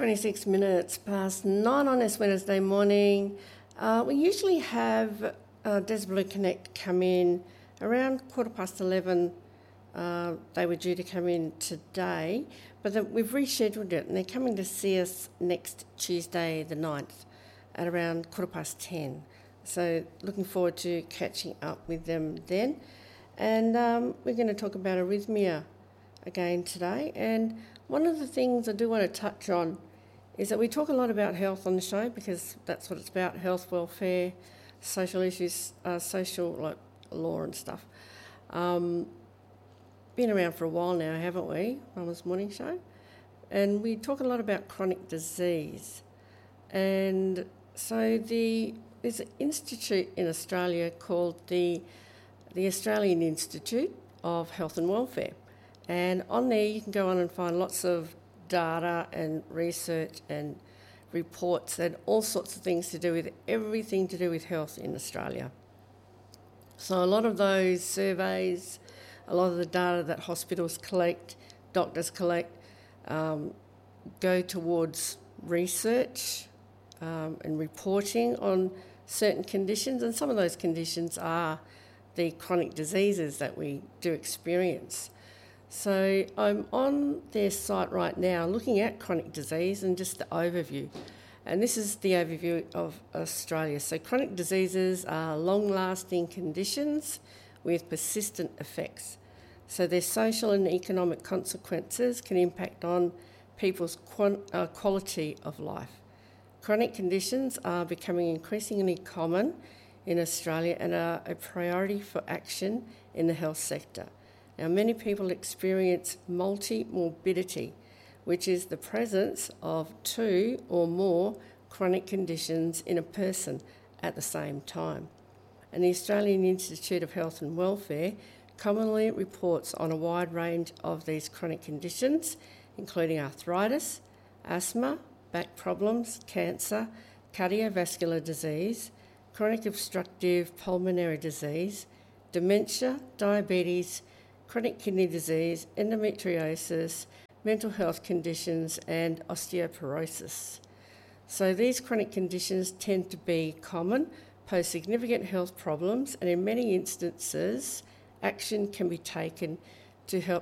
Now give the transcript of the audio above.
26 minutes past 9 on this Wednesday morning. We usually have Des Blue Connect come in around 11:15. They were due to come in today, but we've rescheduled it and they're coming to see us next Tuesday the 9th at around 10:15. So looking forward to catching up with them then. And we're going to talk about arrhythmia again today. And one of the things I do want to touch on is that we talk a lot about health on the show because that's what it's about: health, welfare, social issues, social like law and stuff. Been around for a while now, haven't we? Mama's Morning Show. And we talk a lot about chronic disease. And so there's an institute in Australia called the Australian Institute of Health and Welfare. And on there you can go on and find lots of data and research and reports and all sorts of things to do with everything to do with health in Australia. So a lot of those surveys, a lot of the data that hospitals collect, doctors collect, go towards research and reporting on certain conditions, and some of those conditions are the chronic diseases that we do experience. So I'm on their site right now looking at chronic disease and just the overview. And this is the overview of Australia. So chronic diseases are long-lasting conditions with persistent effects. So their social and economic consequences can impact on people's quality of life. Chronic conditions are becoming increasingly common in Australia and are a priority for action in the health sector. Now, many people experience multi-morbidity, which is the presence of two or more chronic conditions in a person at the same time. And the Australian Institute of Health and Welfare commonly reports on a wide range of these chronic conditions, including arthritis, asthma, back problems, cancer, cardiovascular disease, chronic obstructive pulmonary disease, dementia, diabetes, chronic kidney disease, endometriosis, mental health conditions, and osteoporosis. So these chronic conditions tend to be common, pose significant health problems, and in many instances, action can be taken to help